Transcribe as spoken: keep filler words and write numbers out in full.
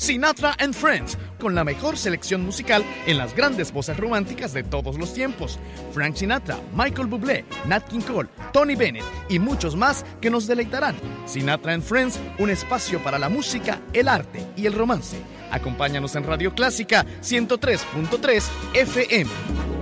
Sinatra and Friends, con la mejor selección musical en las grandes voces románticas de todos los tiempos. Frank Sinatra, Michael Bublé, Nat King Cole, Tony Bennett y muchos más que nos deleitarán. Sinatra and Friends, un espacio para la música, el arte y el romance. Acompáñanos en Radio Clásica ciento tres punto tres F M.